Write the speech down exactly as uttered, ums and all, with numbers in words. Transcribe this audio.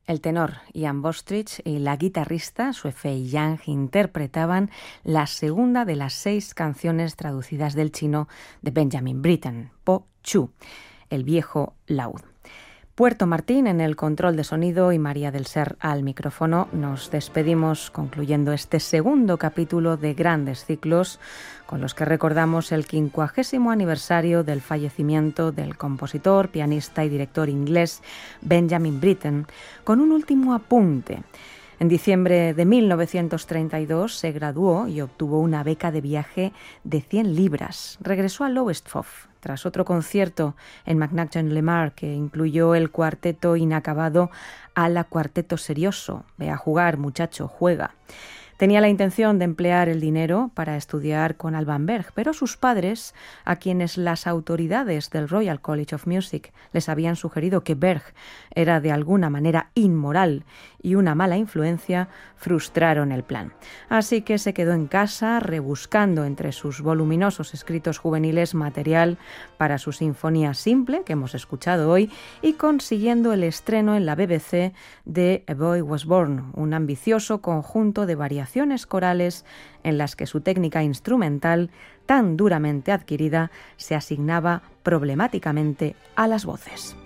El tenor Ian Bostridge y la guitarrista Sue Fei Yang interpretaban la segunda de las seis canciones traducidas del chino de Benjamin Britten, Po Chu, el viejo laúd. Puerto Martín en el control de sonido y María del Ser al micrófono. Nos despedimos concluyendo este segundo capítulo de Grandes Ciclos, con los que recordamos el quincuagésimo aniversario del fallecimiento del compositor, pianista y director inglés Benjamin Britten, con un último apunte. En diciembre de mil novecientos treinta y dos se graduó y obtuvo una beca de viaje de cien libras. Regresó a Lowestoft tras otro concierto en McNaughton-Le Mar que incluyó el cuarteto inacabado a la Cuarteto Serioso. Ve a jugar, muchacho, juega. Tenía la intención de emplear el dinero para estudiar con Alban Berg, pero sus padres, a quienes las autoridades del Royal College of Music les habían sugerido que Berg era de alguna manera inmoral y una mala influencia, frustraron el plan. Así que se quedó en casa rebuscando entre sus voluminosos escritos juveniles material para su sinfonía simple, que hemos escuchado hoy, y consiguiendo el estreno en la B B C de A Boy Was Born, un ambicioso conjunto de variaciones corales en las que su técnica instrumental, tan duramente adquirida, se asignaba problemáticamente a las voces.